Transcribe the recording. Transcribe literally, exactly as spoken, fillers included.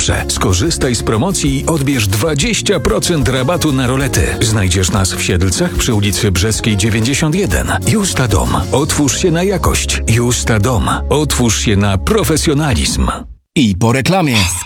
zawsze. Skorzystaj z promocji i odbierz dwadzieścia procent rabatu na rolety. Znajdziesz nas w Siedlcach przy ulicy Brzeskiej dziewięćdziesiąt jeden. Justa Dom. Otwórz się na jakość. Justa Dom. Otwórz się na profesjonalizm. I po reklamie.